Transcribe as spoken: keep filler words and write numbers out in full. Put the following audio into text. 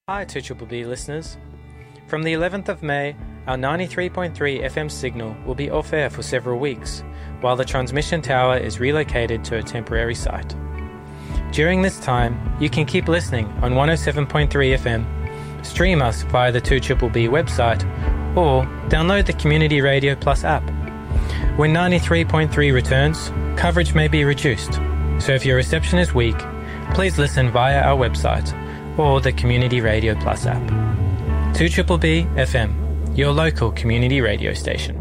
Hi two B B B listeners. From the eleventh of May, our ninety-three point three F M signal will be off air for several weeks, while the transmission tower is relocated to a temporary site. During this time, you can keep listening on one oh seven point three F M, stream us via the two B B B website, or download the Community Radio Plus app. When ninety-three point three returns, coverage may be reduced, so if your reception is weak, please listen via our website or the Community Radio Plus app. two B B B F M, your local community radio station.